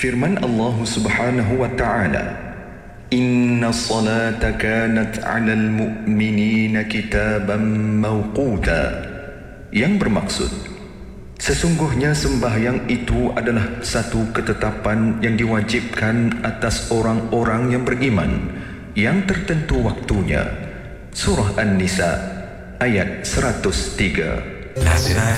Firman Allah Subhanahu wa taala, Inna salata kanat 'alal mu'minina kitaban mawquta, yang bermaksud sesungguhnya sembahyang itu adalah satu ketetapan yang diwajibkan atas orang-orang yang beriman yang tertentu waktunya. Surah An-Nisa ayat 103.